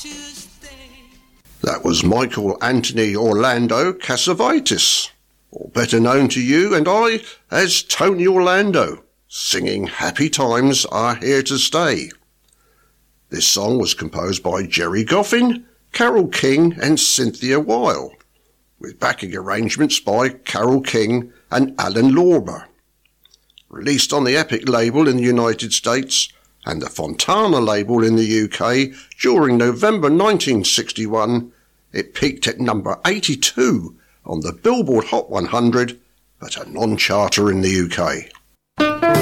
That was Michael Anthony Orlando Cassavetes, or better known to you and I as Tony Orlando, singing Happy Times Are Here to Stay. This song was composed by Jerry Goffin, Carole King and Cynthia Weil, with backing arrangements by Carole King and Alan Lorber. Released on the Epic label in the United States and the Fontana label in the UK during November 1961, it peaked at number 82 on the Billboard Hot 100, but a non-charter in the UK.